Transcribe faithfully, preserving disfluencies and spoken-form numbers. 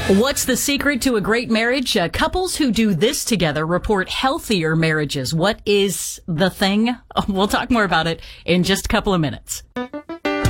What's the secret to a great marriage? Uh, couples who do this together report healthier marriages. What is the thing? We'll talk more about it in just a couple of minutes.